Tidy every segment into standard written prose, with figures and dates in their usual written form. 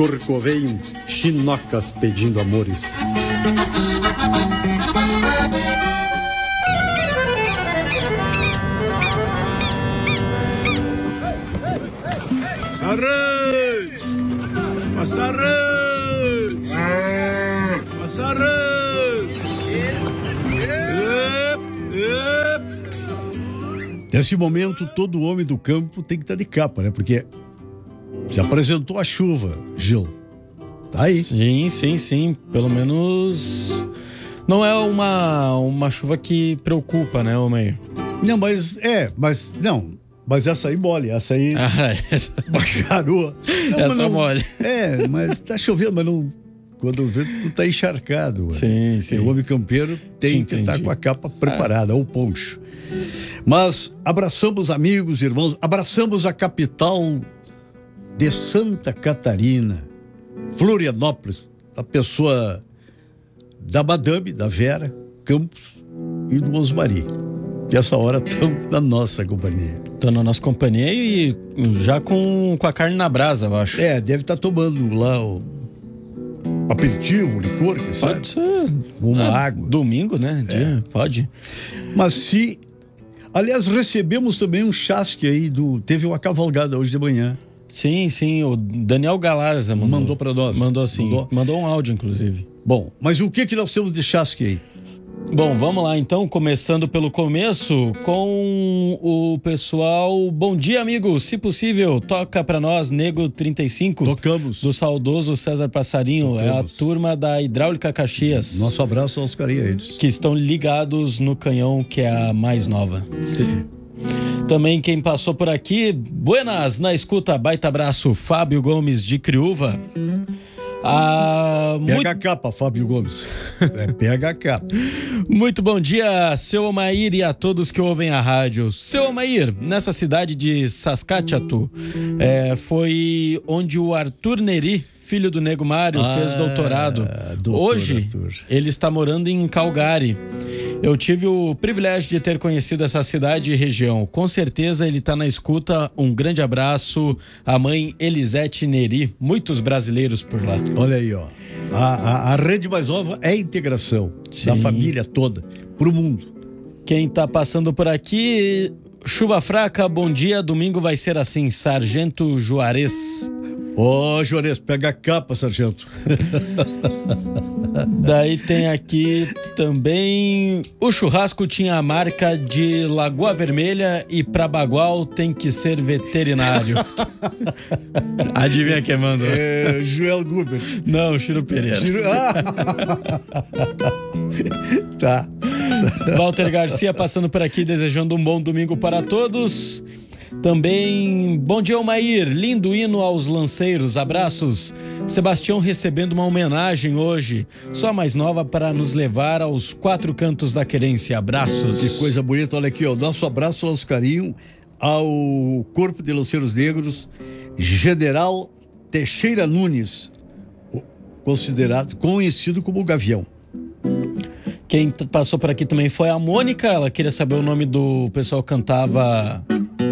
corcovém, chinocas pedindo amores. Passarres! Passarres! Passarres! Nesse momento, todo homem do campo tem que estar de capa, né? Porque se apresentou a chuva, Gil. Tá aí. Sim. Pelo menos não é uma chuva que preocupa, né, Omair? Não, mas essa aí mole, essa aí. Uma garoa. Não, essa mole. Mas tá chovendo, mas não. Quando vê, tu tá encharcado. Sim. O homem campeiro tem que estar com a capa preparada, ou poncho. Mas abraçamos amigos, irmãos, abraçamos a capital de Santa Catarina, Florianópolis, a pessoa da Madame, da Vera Campos e do Osmari, que essa hora estão na nossa companhia. Estão na nossa companhia e já com a carne na brasa, eu acho. Deve estar tomando lá o aperitivo, licor, que sabe? Pode ser. Uma água. Domingo, né? Pode. Mas se... Aliás, recebemos também um chasque aí teve uma cavalgada hoje de manhã. Sim, o Daniel Galarza mandou para nós. Mandou sim. Mandou um áudio, inclusive. Bom, mas o que nós temos de chasque aí? Bom, vamos lá então, começando pelo começo com o pessoal. Bom dia, amigo, se possível, toca pra nós Nego 35. Tocamos. Do saudoso César Passarinho. Tocamos. É a turma da Hidráulica Caxias. Nosso abraço aos carinha eles. Que estão ligados no Canhão, que é a mais nova. Também quem passou por aqui, buenas, na escuta, baita abraço, Fábio Gomes de Criúva. Pega a capa, Fábio Gomes. Pega a capa. Muito bom dia, seu Omair, e a todos que ouvem a rádio. Seu Omair, nessa cidade de Saskatchewan, foi onde o Arthur Neri, filho do Nego Mário, fez doutorado. Hoje, Arthur. Ele está morando em Calgary. Eu tive o privilégio de ter conhecido essa cidade e região. Com certeza ele está na escuta. Um grande abraço à mãe Elisete Neri. Muitos brasileiros por lá. Olha aí, ó. A rede mais nova é a integração da família toda pro mundo. Quem está passando por aqui... Chuva fraca, bom dia. Domingo vai ser assim. Sargento Juarez. Juarez, pega a capa, sargento. Daí tem aqui também... O churrasco tinha a marca de Lagoa Vermelha e pra Bagual tem que ser veterinário. Adivinha quem mandou? Joel Gubert. Não, Chiro Pereira. Tá. Walter Garcia passando por aqui, desejando um bom domingo para todos. Também, bom dia, Omair, lindo hino aos lanceiros, abraços. Sebastião recebendo uma homenagem hoje, só a mais nova para nos levar aos quatro cantos da querência, abraços. Que coisa bonita, olha aqui, ó, nosso abraço, nosso carinho ao Corpo de Lanceiros Negros, General Teixeira Nunes, conhecido como Gavião. Quem passou por aqui também foi a Mônica, ela queria saber o nome do pessoal que cantava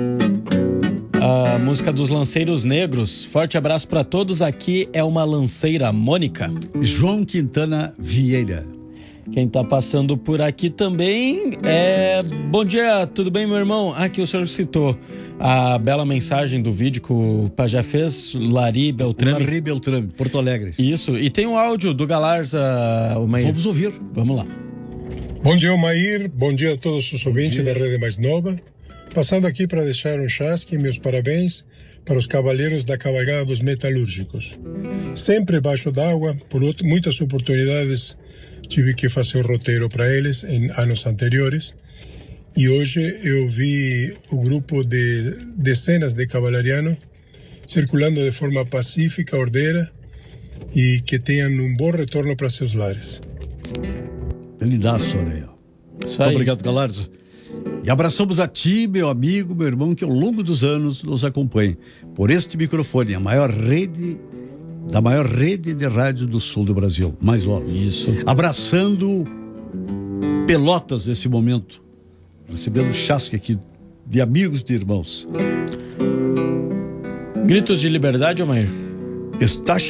a música dos Lanceiros Negros. Forte abraço para todos, aqui é uma lanceira, Mônica. João Quintana Vieira. Quem tá passando por aqui também bom dia, tudo bem, meu irmão? Aqui o senhor citou a bela mensagem do vídeo que o Pajé fez, Lari Beltrame. Lari Beltrame, Porto Alegre. Isso, e tem um áudio do Galarza, Omair. Vamos ouvir. Vamos lá. Bom dia, Omair, bom dia a todos os ouvintes da Rede Mais Nova. Passando aqui para deixar um chasque e meus parabéns para os cavaleiros da cavalgada dos metalúrgicos. Sempre baixo d'água, por muitas oportunidades tive que fazer o roteiro para eles em anos anteriores. E hoje eu vi o grupo de dezenas de cavalarianos circulando de forma pacífica, ordeira, e que tenham um bom retorno para seus lares. Lindaço, olha aí. Muito obrigado, Galarza. E abraçamos a ti, meu amigo, meu irmão, que ao longo dos anos nos acompanha por este microfone, a maior rede de rádio do sul do Brasil, mais óbvio. Isso. Abraçando Pelotas nesse momento, recebendo chasque aqui de amigos, de irmãos. Gritos de liberdade, Omair? Está